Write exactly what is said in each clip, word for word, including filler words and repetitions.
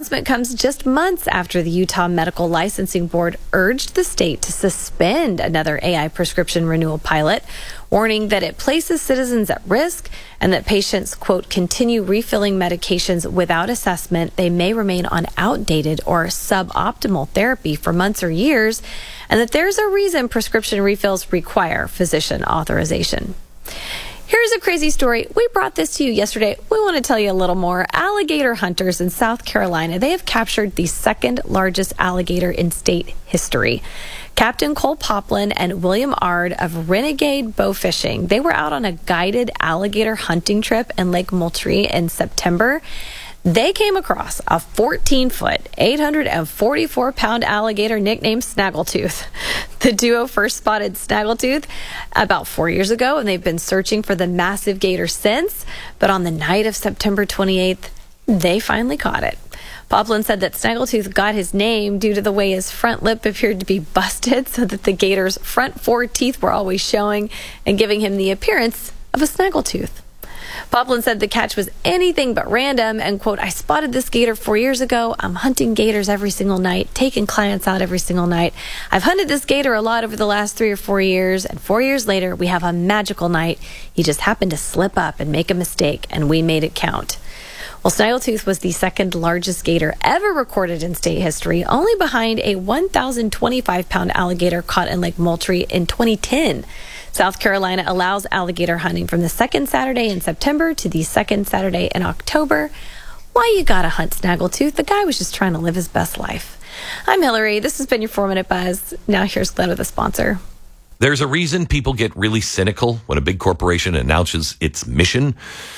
announcement comes just months after the Utah Medical Licensing Board urged the state to suspend another A I prescription renewal pilot, warning that it places citizens at risk and that patients, quote, continue refilling medications without assessment. They may remain on outdated or suboptimal therapy for months or years, and that there's a reason prescription refills require physician authorization. Here's a crazy story. We brought this to you yesterday. We want to tell you a little more. Alligator hunters in South Carolina, they have captured the second largest alligator in state history. Captain Cole Poplin and William Ard of Renegade Bow Fishing, they were out on a guided alligator hunting trip in Lake Moultrie in September. They came across a fourteen-foot, eight hundred forty-four pound alligator nicknamed Snaggletooth. The duo first spotted Snaggletooth about four years ago, and they've been searching for the massive gator since. But on the night of September twenty-eighth, they finally caught it. Poplin said that Snaggletooth got his name due to the way his front lip appeared to be busted so that the gator's front four teeth were always showing and giving him the appearance of a snaggletooth. Poplin said the catch was anything but random and, quote, I spotted this gator four years ago. I'm hunting gators every single night, taking clients out every single night. I've hunted this gator a lot over the last three or four years, and four years later, we have a magical night. He just happened to slip up and make a mistake, and we made it count. Well, Snaggletooth was the second largest gator ever recorded in state history, only behind a one thousand twenty-five pound alligator caught in Lake Moultrie in twenty ten. South Carolina allows alligator hunting from the second Saturday in September to the second Saturday in October. Why you gotta hunt Snaggletooth? The guy was just trying to live his best life. I'm Hillary. This has been your four minute Buzz. Now here's Glenn with a sponsor. There's a reason people get really cynical when a big corporation announces its mission.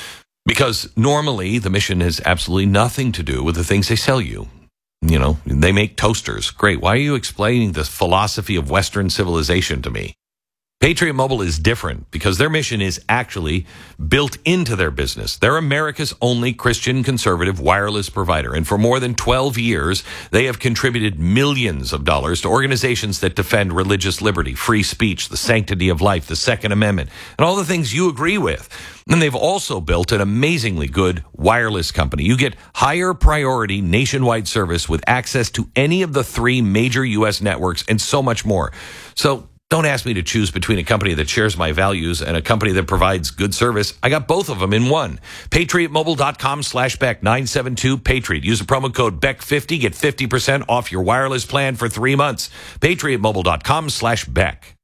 Because normally the mission has absolutely nothing to do with the things they sell you. You know, they make toasters. Great. Why are you explaining the philosophy of Western civilization to me? Patriot Mobile is different because their mission is actually built into their business. They're America's only Christian conservative wireless provider. And for more than twelve years, they have contributed millions of dollars to organizations that defend religious liberty, free speech, the sanctity of life, the Second Amendment, and all the things you agree with. And they've also built an amazingly good wireless company. You get higher priority nationwide service with access to any of the three major U S networks and so much more. So don't ask me to choose between a company that shares my values and a company that provides good service. I got both of them in one. PatriotMobile.com slash Beck, nine seven two Patriot. Use the promo code Beck fifty. Get fifty percent off your wireless plan for three months. PatriotMobile.com slash Beck.